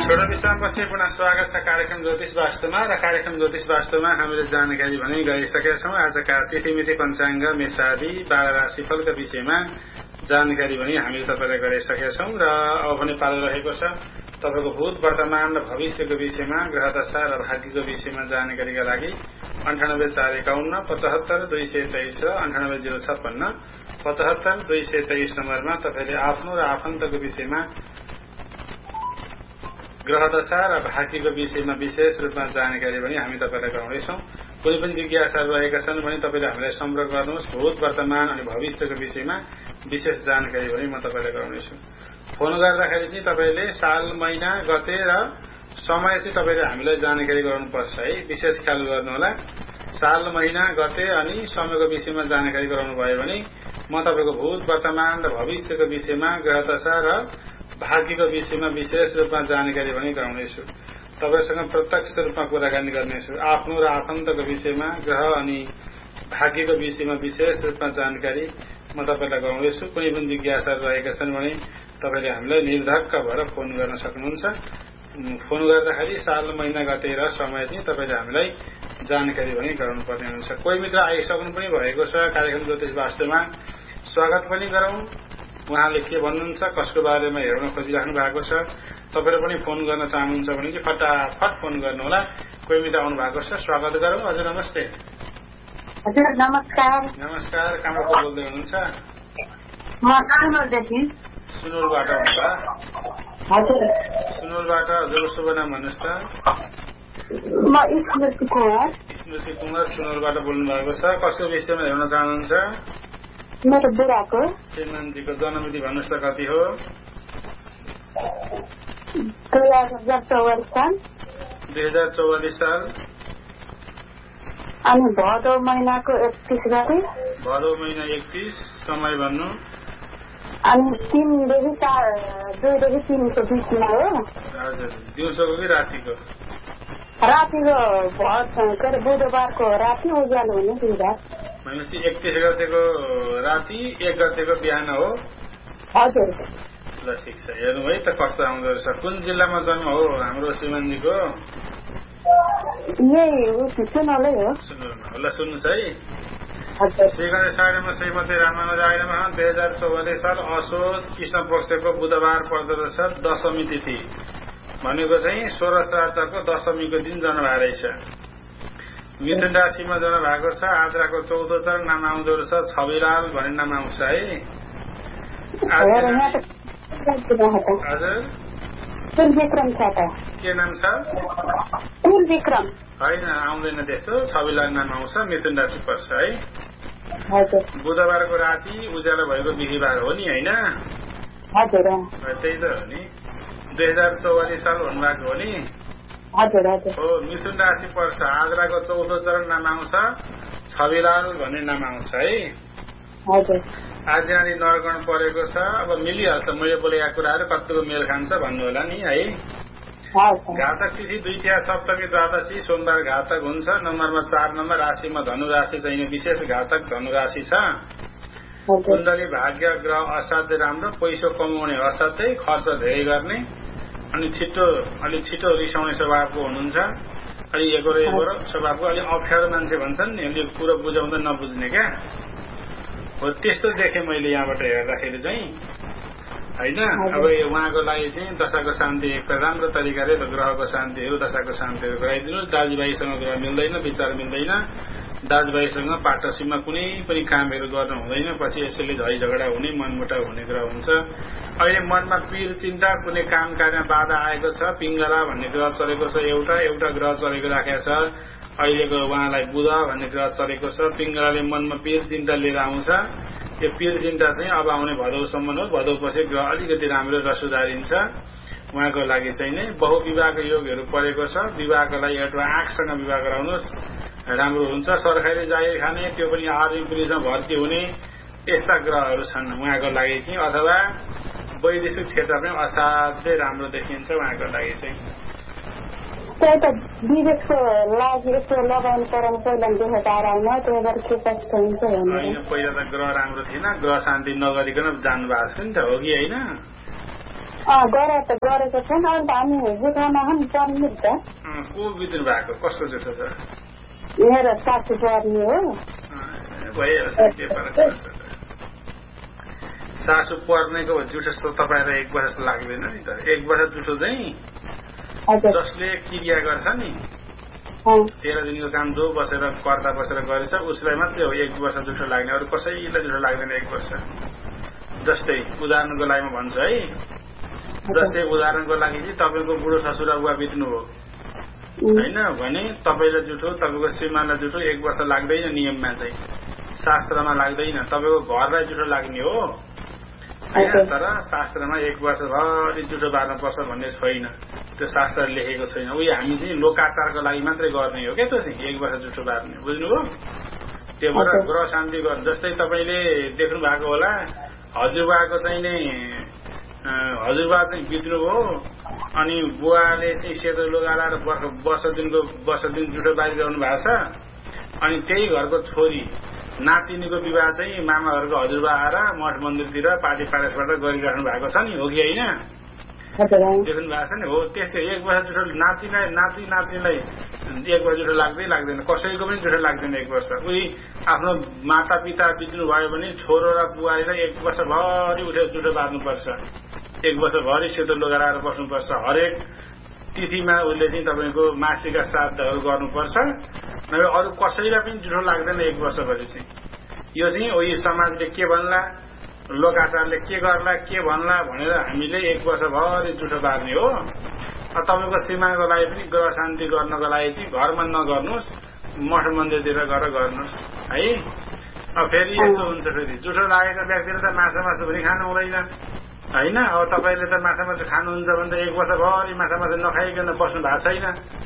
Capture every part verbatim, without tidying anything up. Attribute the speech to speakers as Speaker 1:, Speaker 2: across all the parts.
Speaker 1: छोटो विश्रामपछि पुनः स्वागत छ कार्यक्रम ज्योतिष वास्तवमा र कार्यक्रम ज्योतिष वास्तवमा हामीले जानकारी भने गरिसकेका छौं। आजका तिथिमिति पञ्चाङ्ग मेषादि बाह्र राशिफलका विषयमा जानकारी भने हामीले तपाईलाई गराइसकेका छौं र अब भने पालो रहेको छ तपाईको भूत वर्तमान र भविष्यको विषयमा ग्रह दशा र भाग्यको विषयमा जानकारीका लागि अन्ठानब्बे चार एकाउन्न पचहत्तर दुई सय तेइस र अन्ठानब्बे जिरो छप्पन्न पचहत्तर दुई सय तेइस नम्बरमा तपाईले आफ्नो र आफन्तको विषयमा ग्रह दशा र भाग्यको विषयमा विशेष रूपमा जानकारी पनि हामी तपाईलाई गराउँदैछौं। कुनै पनि जिज्ञासाहरू रहेका छन् भने तपाईले हामीलाई सम्पर्क गर्नुहोस्। भूत वर्तमान अनि भविष्यको विषयमा विशेष जानकारी पनि म तपाईलाई गराउँदैछु। फोन गर्दाखेरि चाहिँ तपाईले साल महिना गते र समय चाहिँ तपाईले हामीलाई जानकारी गराउनुपर्छ है, विशेष ख्याल गर्नु होला। साल महिना गते अनि समयको विषयमा जानकारी गराउनु भयो भने म तपाईको भूत वर्तमान र भविष्यको विषयमा ग्रह दशा र भाग्यको विषयमा विशेष रूपमा जानकारी पनि गराउनेछु। तपाईसँग प्रत्यक्ष रूपमा कुराकानी गर्नेछु। आफ्नो र आफन्तको विषयमा ग्रह अनि भाग्यको विषयमा विशेष रूपमा जानकारी म तपाईलाई गराउँदैछु। कुनै पनि जिज्ञासाहरू रहेका छन् भने तपाईले हामीलाई निर्धक्क भएर फोन गर्न सक्नुहुन्छ। फोन गर्दाखेरि साल महिना गते र समय चाहिँ तपाईले हामीलाई जानकारी पनि गराउनु पर्ने हुन्छ। कोही मित्र आइसक्नु पनि भएको छ कार्यक्रम ज्योतिष वास्तवमा, स्वागत पनि गरौं। उहाँले के भन्नुहुन्छ, कसको बारेमा हेर्न खोजिराख्नु भएको छ, तपाईले पनि फोन गर्न चाहनुहुन्छ भने चाहिँ फटाफट फोन गर्नुहोला। कोही मित्र आउनु भएको छ, स्वागत गरौं। हजुर नमस्ते।
Speaker 2: हजुर नमस्कार।
Speaker 1: नमस्कार, कहाँबाट बोल्दै हुनुहुन्छ?
Speaker 2: म सुनोलदेखि।
Speaker 1: सुनोलबाट हुन्छ?
Speaker 2: हजुर।
Speaker 1: सुनोलबाट हजुर शुभ नाम भन्नुहोस् त।
Speaker 2: म स्मृति कुमार।
Speaker 1: स्मृति कुमार सुनोलबाट बोल्नु भएको छ। कसको विषयमा हेर्न चाहनुहुन्छ?
Speaker 2: मेरो बुढाको।
Speaker 1: श्रीमानजीको जन्ममिति भन्नुहोस् त कति हो?
Speaker 2: दुई हजार चौवालिस साल।
Speaker 1: दुई हजार चौवालिस साल।
Speaker 2: अनि भदौ महिनाको एकतीस गते।
Speaker 1: भदौ महिना एकतीस। समय भन्नु?
Speaker 2: अनि तीनदेखि चार दुईदेखि तीनको बिचमा हो।
Speaker 1: हजुर, दिउँसोको कि रातिको?
Speaker 2: रातिको के अरे बुधबारको राति उज्यालो हुने दुईबार।
Speaker 1: भनेपछि एकतीस गतेको राति एक गतेको बिहान हो?
Speaker 2: हजुर।
Speaker 1: ल ठिक छ, हेर्नु है त कस्तो आउँदो रहेछ। कुन जिल्लामा जन्म हो हाम्रो श्रीमानजीको?
Speaker 2: यही सुनौलै हो।
Speaker 1: सुनौलमा। ल सुन्नुहोस् है।
Speaker 2: हजुर।
Speaker 1: श्री गणेश सायमा श्रीमती रामानुजायमा दुई हजार चौवालिस साल असोज कृष्ण पक्षको बुधबार पर्दो रहेछ, दशमी तिथि भनेको चाहिँ सोह्र श्राद्धको दशमीको दिन जन्म भएको रहेछ। मिथुन राशिमा जन्म भएको छ। आद्राको चौधो चरण नाम आउँदो रहेछ छविलाल भन्ने नाम आउँछ है। हजुर
Speaker 2: त्रिविक्रम छ त।
Speaker 1: के नाम छ?
Speaker 2: त्रिविक्रम
Speaker 1: होइन, आउँदैन त्यस्तो। छविलाल नाम आउँछ। मिथुन राशि पर्छ है।
Speaker 2: हजुर।
Speaker 1: बुधबारको राति उज्यालो भएको बिहिबार हो नि, होइन?
Speaker 2: हजुर।
Speaker 1: त्यही त हो नि। दुई हजार चौवालिस साल भन्नुभएको हो नि?
Speaker 2: हजुर हजुर।
Speaker 1: हो, मिथुन राशि पर्छ। आद्राको चौधो चरण नाम आउँछ छविलाल भन्ने नाम आउँछ है।
Speaker 2: हजुर।
Speaker 1: आदि आदि नरगण परेको छ। अब मिलिहाल्छ, मैले बोलेका कुराहरू कतिको मेल खान्छ भन्नु होला नि है। घातक तिथि द्वितीय सप्तमी द्वादशी सोमबार घातक हुन्छ। नम्बरमा चार नम्बर, राशिमा धनु राशि चाहिँ विशेष घातक धनु राशि छ। कुण्डली भाग्य ग्रह असाध्यै राम्रो, पैसो कमाउने असाध्यै, खर्च धेरै गर्ने अनि छिटो अलि छिटो रिसाउने स्वभावको हुनुहुन्छ। अलि एकोरो एकोरो स्वभावको, अलि अप्ठ्यारो मान्छे भन्छन् नि, अलि कुरो बुझाउँदा नबुझ्ने क्या हो, त्यस्तो देखेँ मैले यहाँबाट हेर्दाखेरि चाहिँ होइन। अब उहाँको लागि चाहिँ दशाको शान्ति एक राम्रो तरिकाले ग्रहको शान्तिहरू दशाको शान्तिहरू गराइदिनुहोस्। दाजुभाइसँग ग्रह मिल्दैन, विचार मिल्दैन, दाजुभाइसँग पार्टनरसिपमा कुनै पनि कामहरू गर्नु हुँदैन, पछि यसैले झै झगडा हुने मनमुटाव हुने ग्रह हुन्छ। अहिले मनमा पीर चिन्ता, कुनै काम कार्यमा बाधा आएको छ। पिङ्गला भन्ने ग्रह चलेको छ, एउटा एउटा ग्रह चलेको राखेको छ अहिलेको उहाँलाई। बुध भन्ने ग्रह चलेको छ। पिङ्गलाले मनमा पीर चिन्ता लिएर आउँछ। यो पीर चिन्ता चाहिँ अब आउने भदौसम्म हो। भदौपछि ग्रह अलिकति राम्रो र सुधारिन्छ उहाँको लागि चाहिँ नै। बहुविवाहको योगहरू परेको छ। विवाहको लागि एउटा आँखसँग विवाह गराउनुहोस्, राम्रो हुन्छ। सरकारी जागिर खाने, त्यो पनि आर्मी पुलिसमा भर्ती हुने, यस्ता ग्रहहरू छन् उहाँको लागि चाहिँ। अथवा वैदेशिक क्षेत्र पनि असाध्यै राम्रो देखिन्छ उहाँको लागि चाहिँ।
Speaker 2: त्यही त विदेशको लागि यसो लगाउनु पर्ने पहिला देखेको आराम त्यो भएर के कस्तो हुन्छ
Speaker 1: होइन। पहिला त ग्रह राम्रो थिएन, ग्रह शान्ति नगरिकन जानु भएको थियो नि त, हो कि होइन?
Speaker 2: गरेर त गरेको छैन अन्त हामी जुठाउन पनि पर्ने नि त
Speaker 1: को बित्नु भएको कसको जुठो छ
Speaker 2: मेरो सासू पर्ने हो
Speaker 1: भइहाल्छ के फरक पर्छ सासू पर्नेको जुठो जस्तो तपाईँलाई एक वर्ष लाग्दैन नि त एक वर्ष जुठो चाहिँ जसले क्रिया गर्छ नि तेह्र दिनको काम जो बसेर कर्ता बसेर गरेछ उसलाई मात्रै हो एक वर्ष जुठो लाग्ने अरू कसैलाई जुठो लाग्दैन एक वर्ष जस्तै उदाहरणको लागि म भन्छु है जस्तै उदाहरणको लागि चाहिँ तपाईँको बुढो ससुरा बुवा बित्नु हो होइन भने तपाईँलाई जुठो तपाईँको श्रीमानलाई जुठो एक वर्ष लाग्दैन नियममा चाहिँ शास्त्रमा लाग्दैन तपाईँको घरलाई जुठो लाग्ने हो तर शास्त्रमा एक वर्षभरि जुठो बार्न पर्छ भन्ने छैन त्यो शास्त्र लेखेको छैन उयो हामी चाहिँ लोकाचारको लागि मात्रै गर्ने हो क्या त्यो चाहिँ एक वर्ष जुठो बार्ने बुझ्नुभयो त्यो भएर ग्रह शान्ति गर्नु जस्तै तपाईँले देख्नु भएको होला हजुरबाको चाहिँ नै हजुरबा चाहिँ बित्नुभयो अनि बुवाले चाहिँ सेतो लुगा लाएर वर्ष दिनको वर्ष दिन जुठो बारिरहनु भएको छ अनि त्यही घरको छोरी नातिनीको विवाह चाहिँ मामाहरूको हजुरबा आएर मठ मन्दिरतिर पार्टी प्यालेसबाट गरिराख्नु भएको छ नि हो कि होइन देख्नु भएको छ नि हो त्यस्तै एक वर्ष जुठो नातिलाई नाति नातिनीलाई एक वर्ष जुठो लाग्दै लाग्दैन कसैको पनि जुठो लाग्दैन एक वर्ष उही आफ्नो माता पिता बित्नु भयो भने छोरो र बुहारीलाई एक वर्षभरि उठेर जुठो बार्नुपर्छ एक वर्षभरि सेतो लुगा लगाएर बस्नुपर्छ हरेक तिथिमा उसले चाहिँ तपाईँको मासिका श्राद्धहरू गर्नुपर्छ नभए अरू कसैलाई पनि जुठो लाग्दैन एक वर्षभरि चाहिँ यो चाहिँ उही समाजले के भन्ला लोकाचारले के गर्ला के भन्ला भनेर हामीले एक वर्षभरि जुठो बार्ने हो तपाईँको श्रीमानको लागि पनि ग्रह शान्ति गर्नको लागि चाहिँ घरमा नगर्नुहोस् मठ मन्दिरतिर गएर गर्नुहोस् है अब फेरि यस्तो हुन्छ फेरि जुठो लागेको व्यक्तिले त माछा मासु पनि खानु हुँदैन होइन अब तपाईँले त माछा मासु खानुहुन्छ भने त एक वर्षभरि माछा मासु नखाइकन बस्नु भएको छैन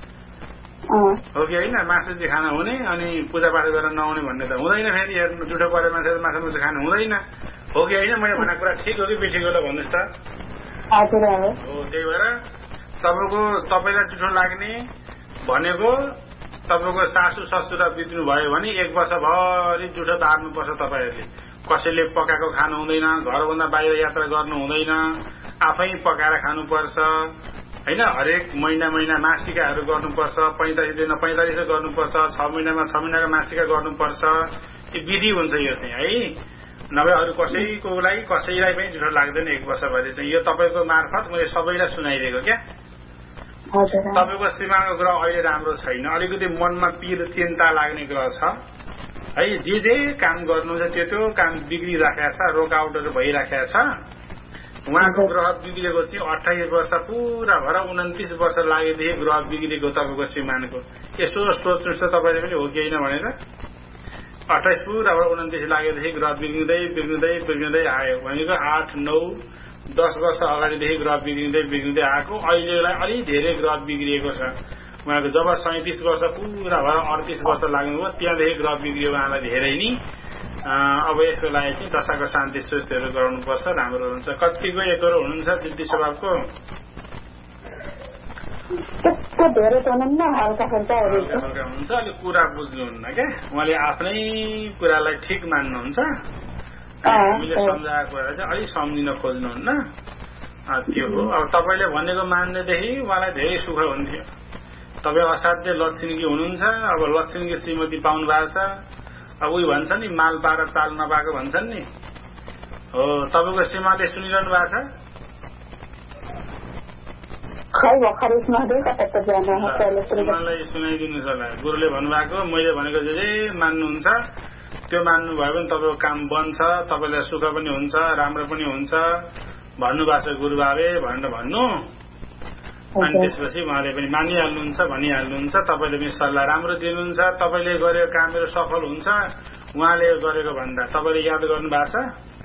Speaker 1: हो कि होइन मासु चाहिँ खान हुने अनि पूजापाठ गरेर नहुने भन्ने त हुँदैन फेरि हेर्नु जुठो परे मान्छे माछा मासु खानु हुँदैन हो कि होइन मैले भनेको कुरा ठिक हो कि बेठिक होला भन्नुहोस् त हो त्यही भएर तपाईँको तपाईँलाई जुठो लाग्ने भनेको तपाईँको सासू ससुरा बित्नु भयो भने एक वर्षभरि जुठो बार्नुपर्छ तपाईँहरूले कसैले पकाएको खानु हुँदैन घरभन्दा बाहिर यात्रा गर्नु हुँदैन आफै पकाएर खानुपर्छ होइन हरेक महिना महिना मासिकाहरू गर्नुपर्छ पैंतालिस दिन पैंतालिस गर्नुपर्छ छ महिनामा छ महिनाको मासिका गर्नुपर्छ यो विधि हुन्छ यो चाहिँ है नभए अरू कसैको लागि कसैलाई पनि जुठो लाग्दैन एक वर्षभरि चाहिँ यो तपाईँको मार्फत मैले सबैलाई सुनाइदिएको क्या तपाईँको श्रीमानको ग्रह अहिले राम्रो छैन अलिकति मनमा पीर चिन्ता लाग्ने ग्रह छ है जे जे काम गर्नुहुन्छ त्यो त्यो काम बिग्रिराखेको छ रोकआउटहरू भइराखेको छ उहाँको ग्रह बिग्रेको चाहिँ अठाइस वर्ष पूरा भएर उन्तिस वर्ष लागेदेखि ग्रह बिग्रेको तपाईँको श्रीमानको यसो सोच्नुहोस् त तपाईँले पनि हो कि होइन भनेर अठाइस पूरा भएर उन्तिस लागेदेखि ग्रह बिग्रिँदै बिग्रिँदै बिग्रिँदै आयो भनेको आठ नौ दस वर्ष अगाडिदेखि ग्रह बिग्रिँदै बिग्रिँदै आएको अहिलेलाई अलि धेरै ग्रह बिग्रिएको छ उहाँको जब सैतिस वर्ष पूरा भएर अडतिस वर्ष लाग्नुभयो त्यहाँदेखि ग्रह बिग्रियो उहाँलाई धेरै नै अब यसको लागि चाहिँ दशाको शान्ति सुस्तीहरू गराउनुपर्छ राम्रो हुन्छ कतिको एकरो हुनुहुन्छ जिद्दी स्वभावको हुन्छ अलिक कुरा बुझ्नुहुन्न क्या उहाँले आफ्नै कुरालाई ठिक मान्नुहुन्छ हामीले सम्झाएको कुरा चाहिँ अलिक सम्झिन खोज्नुहुन्न त्यो हो अब तपाईँले भनेको मान्नेदेखि उहाँलाई धेरै सुख हुन्थ्यो तपाईँ असाध्य लक्ष्मीकी हुनुहुन्छ अब लक्ष्मीकी श्रीमती पाउनु भएको छ अब उयो भन्छ नि माल पाएर चाल नपाएको भन्छन् नि हो तपाईँको श्रीमानले सुनिरहनु भएको छ श्रीमानलाई सुनाइदिनुहोस् होला गुरुले भन्नुभएको मैले भनेको जे जे मान्नुहुन्छ त्यो मान्नु भयो भने तपाईँको काम बन्छ तपाईँलाई सुख पनि हुन्छ राम्रो पनि हुन्छ भन्नुभएको छ गुरुबाबे भनेर भन्नु अनि त्यसपछि उहाँले पनि मानिहाल्नुहुन्छ भनिहाल्नुहुन्छ तपाईँले पनि सल्लाह राम्रो दिनुहुन्छ तपाईँले गरेको कामहरू सफल हुन्छ उहाँले गरेको भन्दा तपाईँले याद गर्नु भएको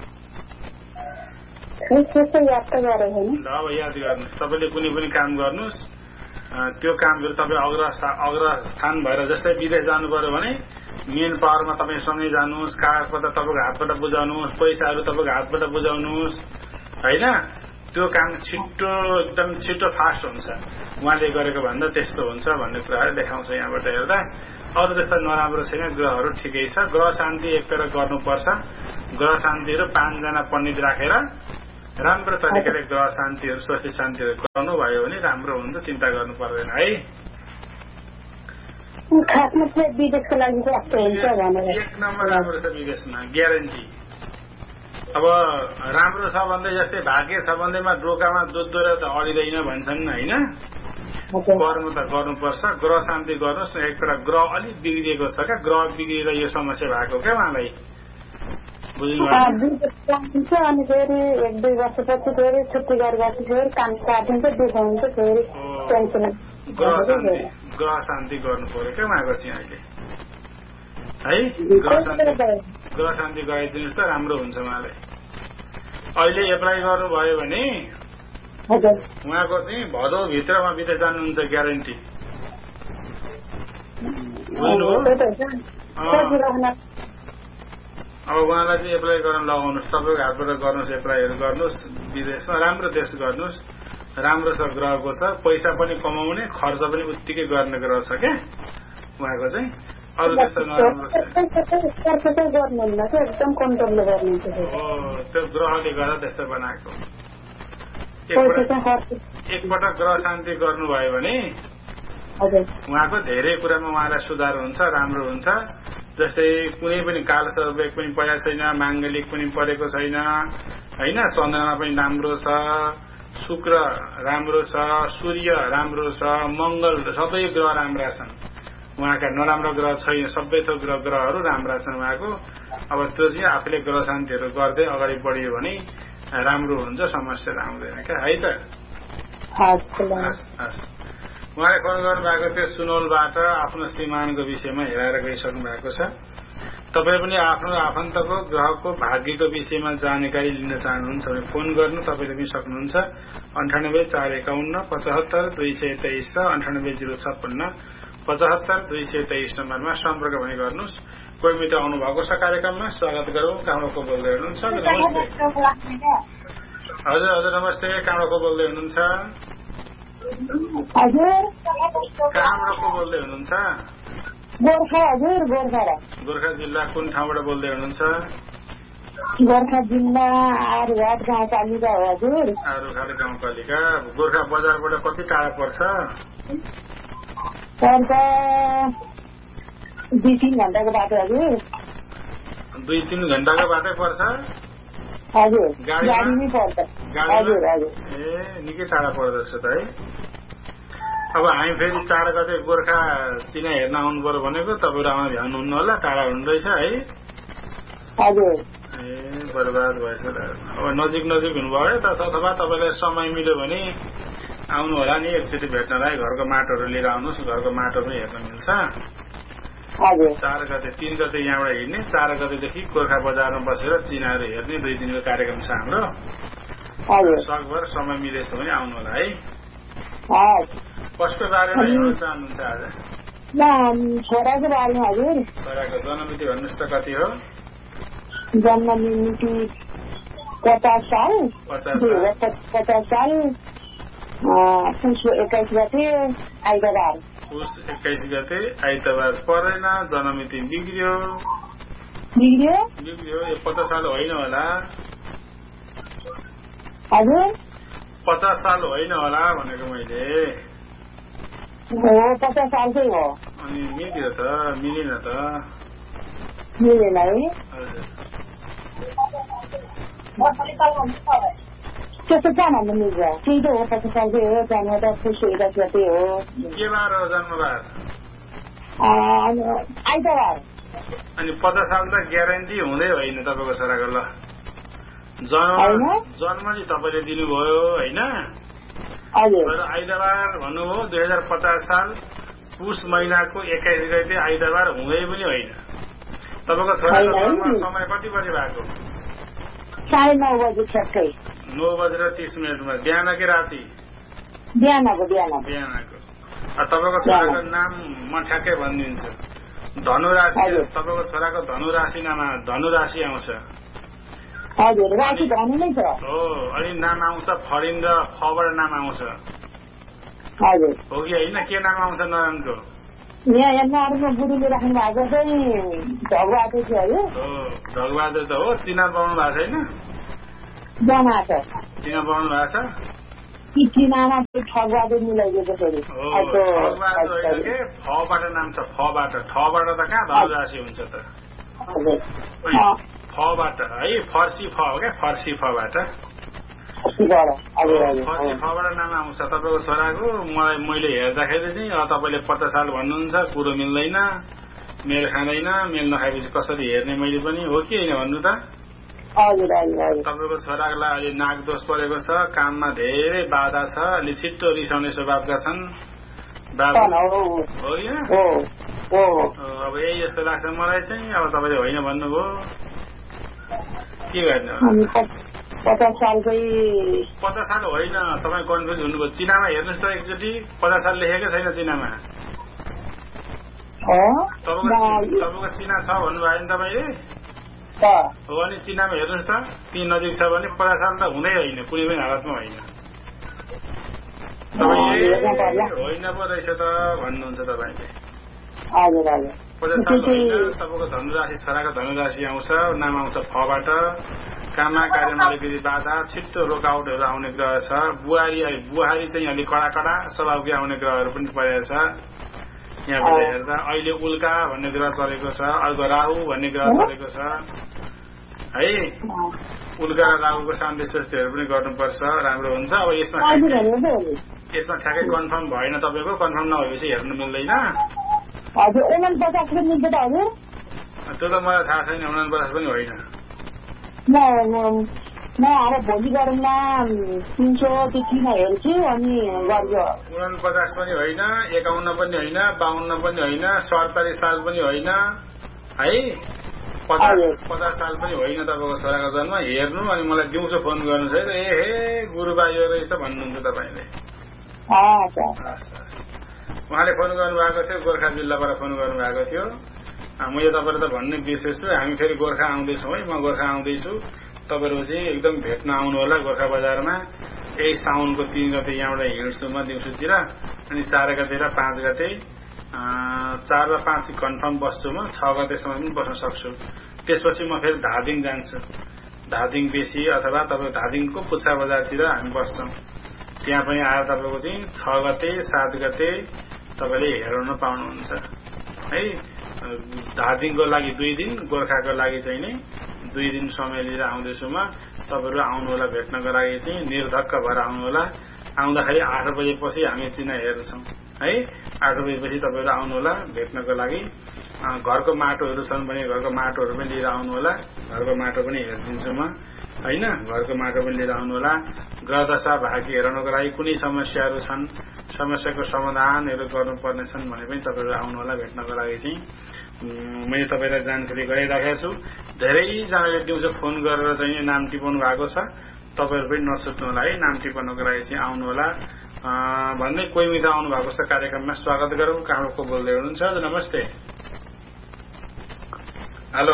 Speaker 1: छ अब याद गर्नुहोस् तपाईँले कुनै पनि काम गर्नुहोस् त्यो कामहरू तपाईँ अग्र अग्र स्थान भएर जस्तै विदेश जानु पर्यो भने मेन पावरमा तपाईँ सँगै जानुहोस् कागजपत्र तपाईँको हातबाट बुझाउनुहोस् पैसाहरू तपाईँको हातबाट बुझाउनुहोस् होइन त्यो काम छिट्टो एकदम छिट्टो फास्ट हुन्छ उहाँले गरेको भन्दा त्यस्तो हुन्छ भन्ने कुराहरू देखाउँछ यहाँबाट हेर्दा अरू त्यस्तो नराम्रो छैन ग्रहहरू ठिकै छ ग्रह शान्ति एकतिर गर्नुपर्छ ग्रह शान्तिहरू पाँचजना पण्डित राखेर राम्रो तरिकाले ग्रह शान्तिहरू स्वास्थ्य शान्तिहरू गर्नुभयो भने राम्रो हुन्छ, चिन्ता गर्नु पर्दैन है।
Speaker 2: खासमा चाहिँ विदेशको लागि
Speaker 1: एक नम्बर राम्रो छ विदेशमा, ग्यारेन्टी। अब राम्रो छ भन्दै जस्तै भाग्य छ भन्दैमा डोकामा जोद्धो र त अडिँदैन भन्छन् होइन। गर्नु त गर्नुपर्छ, ग्रह शान्ति गर्नुहोस् न। एकपल्ट ग्रह अलिक बिग्रिएको छ क्या, ग्रह बिग्रिएर यो समस्या भएको क्या उहाँलाई,
Speaker 2: बुझ्नुहुन्छ। अनि फेरि एक दुई वर्षपछि फेरि छुट्टी गरेर फेरि काम काटिन्छ, देखाउँछ, फेरि टेन्सन।
Speaker 1: ग्रह शान्ति ग्रह शान्ति गर्नु पर्यो क्या उहाँको चाहिँ अहिले है। ग्रह शान्ति ग्रह शान्ति गराइदिनुहोस् त, राम्रो हुन्छ उहाँले। अहिले एप्लाई गर्नुभयो भने उहाँको चाहिँ भदौ भित्रमा विदेश जानुहुन्छ, ग्यारेन्टी। अब उहाँलाई चाहिँ एप्लाई गर्न लगाउनुहोस्, तपाईँको हातबाट गर्नुहोस्, एप्लाईहरू गर्नुहोस् विदेशमा, राम्रो देश गर्नुहोस्। राम्रो छ, ग्रहको छ, पैसा पनि कमाउने, खर्च पनि उत्तिकै गर्ने ग्रह छ क्या उहाँको चाहिँ। अरू त्यस्तो नराम्रो छ, त्यो ग्रहले गर्दा त्यस्तो बनाएको। एकपटक ग्रह शान्ति गर्नुभयो भने उहाँको धेरै कुरामा उहाँलाई सुधार हुन्छ, राम्रो हुन्छ। जस्तै कुनै पनि काल सर्वेक पनि परेको छैन, माङ्गलिक पनि परेको छैन होइन। चन्द्रमा पनि राम्रो छ, शुक्र राम्रो छ, सूर्य राम्रो छ, मंगल, सबै ग्रह राम्रा छन्। उहाँका नराम्रो ग्रह छैन, सबै थोक ग्रह ग्रहहरू राम्रा छन् उहाँको। अब त्यो चाहिँ आफूले ग्रह शान्तिहरू गर्दै अगाडि बढ्यो भने राम्रो हुन्छ, समस्या आउँदैन क्या है त। उहाँले फोन गर्नु भएको थियो सुनौलबाट, आफ्नो श्रीमानको विषयमा हेराएर गइसक्नु भएको छ। तपाईँ पनि आफ्नो आफन्तको ग्रहको भाग्यको विषयमा जानकारी लिन चाहनुहुन्छ भने फोन गर्नु तपाईँले पनि सक्नुहुन्छ। अन्ठानब्बे चार एकाउन्न पचहत्तर दुई सय तेइस र अन्ठानब्बे जिरो छप्पन्न पचहत्तर दुई सय तेइस नम्बरमा सम्पर्क पनि गर्नुहोस्। कोही मित्र आउनुभएको छ कार्यक्रममा, स्वागत गरौँ। कहाँबाट को बोल्दै हुनुहुन्छ? नमस्ते। हजुर हजुर नमस्ते, कहाँबाट को बोल्दै हुनुहुन्छ? कहाँबाट को बोल्दै हुनुहुन्छ?
Speaker 2: गोर्खा हजुर, गोर्खा
Speaker 1: गोर्खा जिल्ला कुन ठाउँबाट बोल्दै हुनुहुन्छ?
Speaker 2: गोर्खा जिल्ला आरुघाट गाउँपालिका हो हजुर।
Speaker 1: आरुघाट गाउँपालिका। गोर्खा बजारबाट कति टाढा पर्छ?
Speaker 2: पर्छ दुई तिन घण्टाको बाटो हजुर।
Speaker 1: दुई तिन घण्टाको बाटै पर्छ
Speaker 2: हजुर, गाडीमै पर्छ हजुर हजुर।
Speaker 1: ए निकै टाढा पर्दछ त है। अब हामी फेरि चार गते गोर्खा चिना हेर्न आउनु पर्यो भनेको, तपाईँहरू आउन भ्याउनुहुन्न होला, टाढा हुँदैछ है
Speaker 2: हजुर।
Speaker 1: ए बर्बाद भएछ। अब नजिक नजिक हुनुभयो त, अथवा तपाईँलाई समय मिल्यो भने आउनु होला नि एकचोटि भेट्नलाई। घरको माटोहरू लिएर आउनुहोस्, घरको माटो पनि हेर्न मिल्छ। चार गते तीन गते यहाँबाट हिँड्ने, चार गतेदेखि गोर्खा बजारमा बसेर चिनाहरू हेर्ने दुई दिनको कार्यक्रम छ हाम्रो। सकभर समय मिलेछ भने आउनु होला है। कसको बारेमा हेर्न चाहनुहुन्छ आज?
Speaker 2: छोराको बारेमा हजुर।
Speaker 1: छोराको जन्ममिति भन्नुहोस् त, कति हो?
Speaker 2: जन्ममिति पचास साल।
Speaker 1: पचास
Speaker 2: पचास साल पुस एक्काइस गते आइतबार।
Speaker 1: पुस एक्काइस गते आइतबार परेन, जन्ममिति बिग्रियो
Speaker 2: बिग्रियो
Speaker 1: बिग्रियो यो पचास साल होइन होला
Speaker 2: हजुर।
Speaker 1: पचास साल होइन होला भनेको मैले।
Speaker 2: हो पचास सालकै हो।
Speaker 1: अनि मिल्यो त? मिलेन त?
Speaker 2: मिलेन है।
Speaker 1: हजुर
Speaker 2: त्यस्तो कहाँ भन्नु मिल्छ? त्यही त हो, पचास सालकै हो। जन्म त पुस एक्काइस गते हो।
Speaker 1: के बार हो जन्मबार?
Speaker 2: आइतबार।
Speaker 1: अनि पचास साल त ग्यारेन्टी हुँदै होइन तपाईँको छोराको। ल जन्म जन्म चाहिँ तपाईँले दिनुभयो होइन, आइतबार भन्नुभयो। दुई हजार पचास साल पुस महिनाको एक्काइस गते आइतबार हुँदै पनि होइन। तपाईँको छोराको जन्म समय कति बजे भएको?
Speaker 2: साढे नौ बजे ठ्याक्कै।
Speaker 1: नौ बजेर तीस मिनटमा। बिहान कि राति?
Speaker 2: बिहानको बिहानको
Speaker 1: बिहानको। तपाईँको छोराको नाम म ठ्याक्कै भनिदिन्छु। धनु राशि। तपाईँको छोराको धनु राशि नाम धनु राशि आउँछ।
Speaker 2: हजुर, राशि धनु नै छ।
Speaker 1: हो, अनि नाम आउँछ फरिन र खबर नाम आउँछ।
Speaker 2: हजुर
Speaker 1: हो कि होइन? के नाम आउँछ नारायणको?
Speaker 2: यहाँ यहाँ गुरुले राख्नु भएको चाहिँ ढगबहादुर थियो है।
Speaker 1: हो ढगबहादुर त हो। चिना पाउनु भएको छैन?
Speaker 2: बनाएको
Speaker 1: चिना बनाउनु भएको छ
Speaker 2: कि चिनामा ठगबहादुर मिलाइदिएको फेरि
Speaker 1: फबाट नाम छ फबाट ठबाट त कहाँ धनुराशि हुन्छ त फबाट है फर्सी फ हो क्या फर्सी फबाट फर्सी फबाट नाम आउँछ तपाईँको छोराको मलाई मैले हेर्दाखेरि चाहिँ तपाईँले पचास साल भन्नुहुन्छ कुरो मिल्दैन मेल खाँदैन मेल नखाएपछि कसरी हेर्ने मैले पनि हो कि होइन भन्नु त तपाईँको छोराको लागि अलि नाक दोष परेको छ काममा धेरै बाधा छ अलि छिट्टो रिसाउने स्वभावका छन् बाबु हो कि अब यही जस्तो लाग्छ मलाई चाहिँ अब तपाईँले होइन भन्नुभयो के गर्ने
Speaker 2: पचास सालकै
Speaker 1: पचास साल होइन तपाईँ कन्फ्युज हुनुभयो चिनामा हेर्नुहोस् त एकचोटि पचास साल लेखेकै छैन चिनामा तपाईँको चिना छ भन्नुभयो नि तपाईँले हो अनि चिनामा हेर्नुहोस् त ती नजिक छ भने पचास साल त हुँदै होइन कुनै पनि हालतमा होइन तपाईँ होइन पो रहेछ त भन्नुहुन्छ तपाईँले पचास साल होइन तपाईँको धनुराशि छोराको धनुराशि आउँछ नाम आउँछ फबाट काममा कार्यमा अलिकति बाधा छिट्टो रोकआउटहरू आउने ग्रह छ बुहारी बुहारी चाहिँ अलिक कडा कडा स्वभावकै आउने ग्रहहरू पनि परेको छ यहाँबाट हेर्दा अहिले उल्का भन्ने ग्रह चलेको छ अर्को राहु भन्ने ग्रह चलेको छ है उल्का र राहुको शान्ति स्वस्तिहरू पनि गर्नुपर्छ राम्रो हुन्छ अब यसमा यसमा ठ्याक्कै कन्फर्म भएन तपाईँको कन्फर्म नभएपछि हेर्नु मिल्दैन त्यो त मलाई थाहा छैन उनान पचास पनि होइन
Speaker 2: भोलि गरौँला तिन सौ तिन हेर्छु अनि
Speaker 1: उनान पचास पनि होइन एकाउन्न पनि होइन बाहन्न पनि होइन सडचालिस साल पनि होइन है पचास पचास साल पनि होइन तपाईँको छोराको जन्म हेर्नु अनि मलाई दिउँसो फोन गर्नु छ ए हे गुरुबा यो रहेछ भन्नुहुन्छ तपाईँले उहाँले फोन गर्नुभएको थियो गोर्खा जिल्लाबाट फोन गर्नुभएको थियो मैले तपाईँलाई त भन्ने बिर्सेछु हामी फेरि गोर्खा आउँदैछौँ है म गोर्खा आउँदैछु तपाईँहरू चाहिँ एकदम भेट्न आउनु होला गोर्खा बजारमा यही साउनको तीन गते यहाँबाट हिँड्छु म दिउँसोतिर अनि चार गते र पाँच गते चार र पाँच कन्फर्म बस्छु म छ गतेसम्म पनि बस्न सक्छु त्यसपछि म फेरि धादिङ जान्छु धादिङ बेसी अथवा तपाईँ धादिङको पुच्छा बजारतिर हामी बस्छौँ त्यहाँ पनि आएर तपाईँको चाहिँ छ गते सात गते तपाईँले हेराउन पाउनुहुन्छ है धादिङको लागि दुई दिन गोर्खाको लागि चाहिँ नि दुई दिन समय लिएर आउँदैछु म तपाईँहरू आउनु होला भेट्नको लागि चाहिँ निर्धक्क भएर आउनु होला आउँदाखेरि आठ बजेपछि हामी चिना हेर्छौँ है आठ बजेपछि तपाईँहरू आउनु होला भेट्नको लागि घरको माटोहरू छन् भने घरको माटोहरू पनि लिएर आउनु होला घरको माटो पनि हेरिदिन्छु म होइन घरको माटो पनि लिएर आउनु होला ग्रह दशा भाग्य हेराउनको लागि कुनै समस्याहरू छन् समस्याको समाधानहरू गर्नुपर्ने छन् भने पनि तपाईँहरू आउनु होला भेट्नको लागि चाहिँ मैले तपाईँलाई जानकारी गराइराखेको छु धेरैजनाले दिउँसो फोन गरेर चाहिँ नाम टिपाउनु भएको छ तपाईँहरू पनि नसुट्नु होला है नाम टिपाउनको लागि चाहिँ आउनु होला भन्दै कोही मित्र आउनु भएको छ कार्यक्रममा स्वागत गरौँ कहाँबाट को बोल्दै हुनुहुन्छ नमस्ते हेलो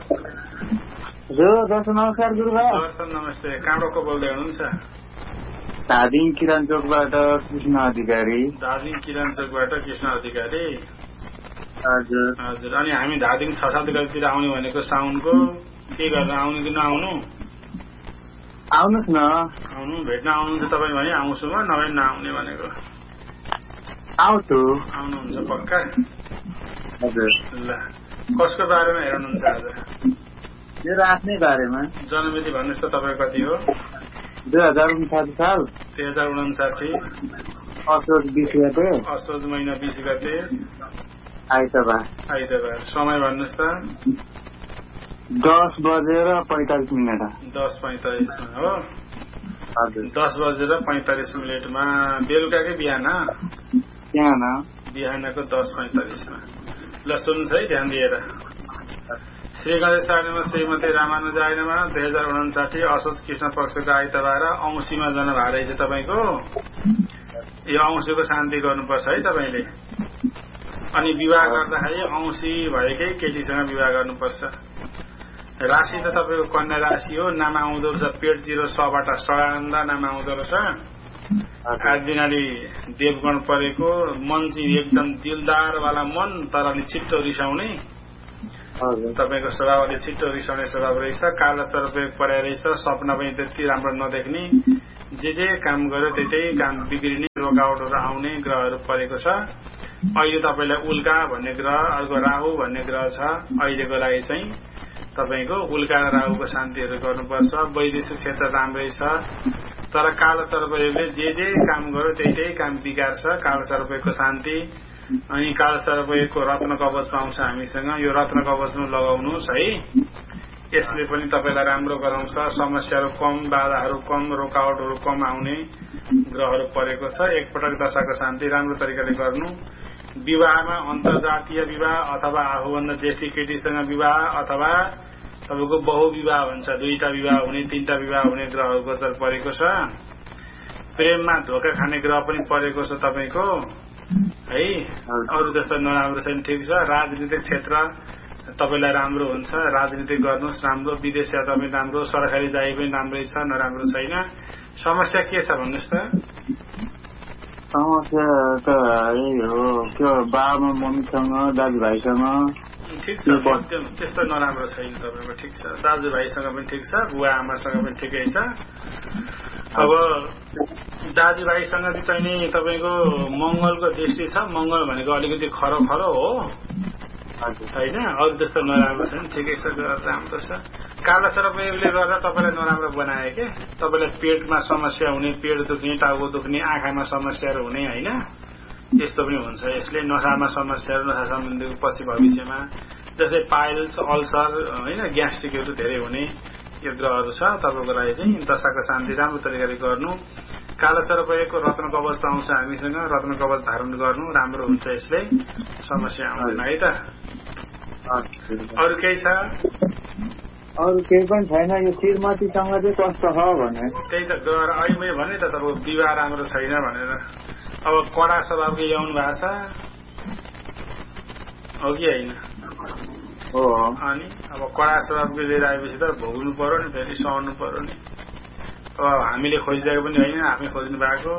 Speaker 3: दर्शन नमस्कार गुरुबा
Speaker 1: दर्शन नमस्ते कहाँबाट को बोल्दै हुनुहुन्छ
Speaker 3: धादिङ किरण चोकबाट कृष्ण अधिकारी
Speaker 1: धादिङ किरण चोकबाट कृष्ण अधिकारी
Speaker 3: हजुर
Speaker 1: हजुर अनि हामी धादिङ छ सात गतितिर आउने भनेको साउनको के गरेर आउनु कि नआउनु
Speaker 3: आउनुहोस् न
Speaker 1: आउनु भेट्न आउनुहुन्छ तपाईँ भने आउँछु म नभए नआउने भनेको
Speaker 3: आउँछु
Speaker 1: आउनुहुन्छ पक्का
Speaker 3: हजुर
Speaker 1: ल कसको बारेमा हेर्नुहुन्छ आज
Speaker 3: मेरो आफ्नै बारेमा
Speaker 1: जन्ममिति भन्नुहोस् त तपाईँ कति हो
Speaker 3: दुई हजार उन्साठी साल
Speaker 1: दुई हजार उनासाठी
Speaker 3: असोज बिस गते
Speaker 1: असोज महिना बिस गते
Speaker 3: आइतबार
Speaker 1: आइतबार समय भन्नुहोस् त
Speaker 3: दस बजेर पैंतालिस मिनट
Speaker 1: दस पैंतालिसमा हो
Speaker 3: हजुर
Speaker 1: दस बजेर पैंतालिस मिनटमा बेलुकाकै बिहान
Speaker 3: बिहान
Speaker 1: बिहानको दस पैंतालिसमा ल सुन्नुहोस् है ध्यान दिएर श्री गणेशायनमा श्रीमती रामानुजायनमा दुई हजार उनासाठी असोज कृष्ण पक्षको आइतबार औँसीमा जन्म भएको रहेछ तपाईँको यो औँसीको शान्ति गर्नुपर्छ है तपाईँले अनि विवाह गर्दाखेरि औँसी भएकै केटीसँग विवाह गर्नुपर्छ राशि त तपाईँको कन्या राशि हो नाम आउँदो रहेछ पेट जिरो सबाट सडान्दा नाम आउँदो रहेछ आज दिनाले देवगण परेको मन चाहिँ एकदम दिलदार वाला मन तर अलि छिट्टो रिसाउने तपाईँको स्वभाव अलिक छिटो रिसाउने स्वभाव रहेछ, कालो सर्पयोग परेर रहेछ, सपना पनि त्यति राम्रो नदेख्ने, जे जे काम गर्यो त्यही काम बिग्रिने, रोकावटहरू आउने ग्रहहरू परेको छ। अहिले तपाईँलाई उल्का भन्ने ग्रह, अर्को राहु भन्ने ग्रह छ। अहिलेको लागि चाहिँ तपाईँको उल्का र राहुको शान्तिहरू गर्नुपर्छ। वैदेशिक क्षेत्र राम्रै छ, तर कालो सर्पयोगले जे जे काम गर्यो त्यही त्यही काम बिगार्छ। कालो सर्पयोगको शान्ति अनि कालो सर्पयोगको रत्न कवच पाउँछ हामीसँग, यो रत्न कवचमा लगाउनुहोस् है। यसले पनि तपाईँलाई राम्रो गराउँछ। समस्याहरू कम, बाधाहरू कम, रोकावटहरू कम आउने ग्रहहरू परेको छ। एकपटक दशाको शान्ति राम्रो तरिकाले गर्नु। विवाहमा अन्तर्जातीय विवाह अथवा आफूभन्दा ज्येष्ठ केटीसँग विवाह अथवा तपाईँको बहुविवाह भन्छ, दुईटा विवाह हुने, तीनटा विवाह हुने ग्रहहरू गोचर परेको छ। प्रेममा धोका खाने ग्रह पनि परेको छ तपाईँको है। अरू जस्तो नराम्रो छैन, ठिक छ। राजनीतिक क्षेत्र तपाईँलाई राम्रो हुन्छ, राजनीति गर्नुहोस् राम्रो। विदेश यात्रा पनि राम्रो, सरकारी जागिर पनि राम्रै छ, नराम्रो छैन। समस्या के छ भन्नुहोस् त?
Speaker 3: समस्या त यही हो, त्यो बाबा मम्मीसँग दाजुभाइसँग।
Speaker 1: ठिक छ, त्यस्तो नराम्रो छैन तपाईँको, ठिक छ। दाजुभाइसँग पनि ठिक छ, बुवा आमासँग पनि ठिकै छ। अब दाजुभाइसँग चाहिँ नि तपाईँको मंगलको दृष्टि छ। मंगल भनेको अलिकति खरो खरो हो होइन, अरू त्यस्तो नराम्रो छैन, ठिकै छ, राम्रो छ। काला सर्पयोगले गर्दा तपाईँलाई नराम्रो बनायो के, तपाईँलाई पेटमा समस्या हुने, पेट दुख्ने, टाउको दुख्ने, आँखामा समस्याहरू हुने होइन, यस्तो पनि हुन्छ। यसले नसामा समस्याहरू, नसा सम्बन्धी पछि भविष्यमा जस्तै पाइल्स, अल्सर होइन, ग्यास्ट्रिकहरू धेरै हुने यो ग्रहहरू छ। तपाईँको लागि चाहिँ दशाको शान्ति राम्रो तरिकाले गर्नु। कालो सर्पयोगको रत्न कवच पाउँछ हामीसँग, रत्न कवच धारण गर्नु, राम्रो हुन्छ। यसले समस्या आउँदैन है त। अरू केही छ?
Speaker 3: अरू केही पनि छैन। यो श्रीमतीसँग चाहिँ कस्तो छ भने
Speaker 1: त्यही त ग्रह अहिले मैले भने त तपाईँको विवाह राम्रो छैन भनेर। अब कडा स्वभावको ल्याउनु भएको छ हो कि होइन?
Speaker 3: हो।
Speaker 1: अनि अब कडा स्वभावको लिएर आएपछि त भोग्नु पर्यो नि, फेरि सहनु पर्यो नि। अब हामीले खोजिदिएको पनि होइन, आफै खोज्नु भएको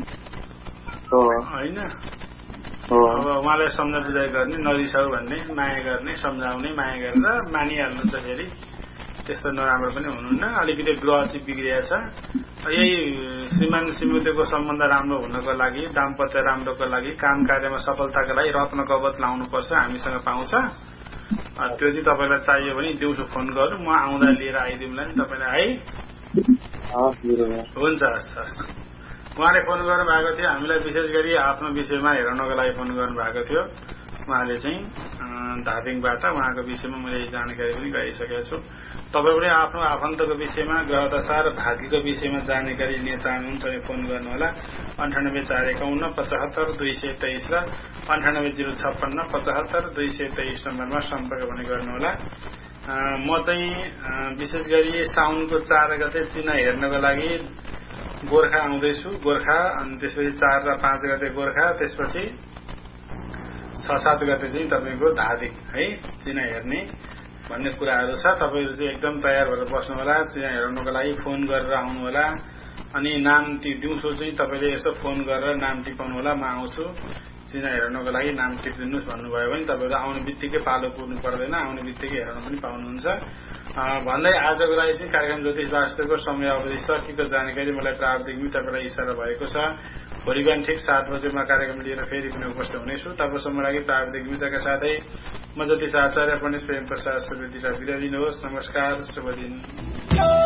Speaker 1: होइन। अब उहाँलाई सम्झा बुझाइ गर्ने, नरिसाउ भन्ने, माया गर्ने, सम्झाउने, माया गरेर मानिहाल्नुहुन्छ। फेरि त्यस्तो नराम्रो पनि हुनुहुन्न। अलिकति ग्रह चाहिँ बिग्रिया छ। यही श्रीमान श्रीमतीको सम्बन्ध राम्रो हुनको लागि, दाम्पत्य राम्रोको लागि, काम कार्यमा सफलताको लागि रत्न कवच लाउनुपर्छ, हामीसँग पाउँछ। त्यो चाहिँ तपाईँलाई चाहियो भने दिउँसो फोन गर्नु, म आउँदा लिएर आइदिउँला नि तपाईँलाई है। हुन्छ, हस् हस्। उहाँले फोन गर्नु भएको थियो, हामीलाई विशेष गरी आफ्नो विषयमा हेराउनको लागि फोन गर्नु भएको थियो। उहाँले चाहिँ धादिङबाट उहाँको विषयमा मैले जानकारी पनि गराइसकेको छु। तपाईँ पनि आफ्नो आफन्तको विषयमा, ग्रह दशा र भाग्यको विषयमा जानकारी लिन चाहनुहुन्छ भने फोन गर्नुहोला। अन्ठानब्बे चार एकाउन्न पचहत्तर दुई सय तेइस र अन्ठानब्बे जिरो छप्पन्न पचहत्तर दुई सय तेइस नम्बरमा सम्पर्क पनि गर्नुहोला। म चाहिँ विशेष गरी साउनको चार गते चिना हेर्नको लागि गोर्खा आउँदैछु। गोर्खा, अनि त्यसपछि चार र पाँच गते गोर्खा, त्यसपछि छ सात गते चाहिँ तपाईँको धादिङ है, चिना हेर्ने भन्ने कुराहरू छ। तपाईँहरू चाहिँ एकदम तयार भएर बस्नु होला। चिना हेर्नुको लागि फोन गरेर आउनु होला। अनि नाम दिउँसो चाहिँ तपाईँले यसो फोन गरेर नाम टिपाउनु होला, म आउँछु चिना हेर्नुको लागि, नाम टिपिदिनुहोस् भन्नुभयो भने तपाईँहरू आउने बित्तिकै पालो पुर्नु पर्दैन, आउने बित्तिकै हेर्न पनि पाउनुहुन्छ। भन्दै आजको लागि चाहिँ कार्यक्रम ज्योतिष वास्तवको समय अवधि सकेको जानकारी मलाई प्राविधिक मित्रलाई इसारा भएको छ। भोलि बिहान ठिक सात बजेमा कार्यक्रम लिएर फेरि पनि उपस्थित हुनेछु। तबसम्म लागि प्राविधिक मित्रका साथै म ज्योतिष आचार्य पण्डित प्रेम प्रसाद सुवेदीलाई बिदा दिनुहोस्। नमस्कार, शुभ दिन।